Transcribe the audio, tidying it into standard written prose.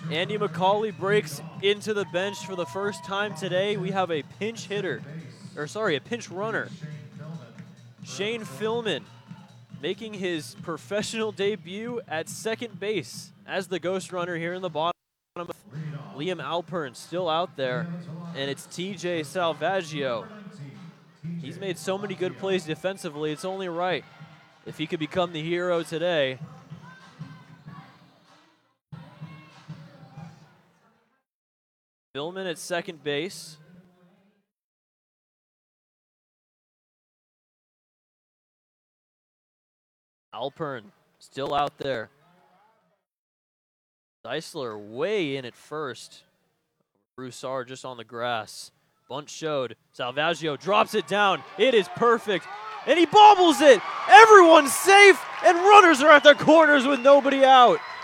Andy McCauley breaks into the bench for the first time today. We have a pinch hitter, a pinch runner. Shane Philman making his professional debut at second base as the ghost runner here in the bottom. Liam Alpern still out there, and it's TJ Salvaggio. He's made so many good plays defensively, it's only right if he could become the hero today. Philman at second base. Alpern still out there. Deisler way in at first. Broussard just on the grass. Bunt showed. Salvaggio drops it down. It is perfect. And he bobbles it. Everyone's safe, and runners are at the corners with nobody out.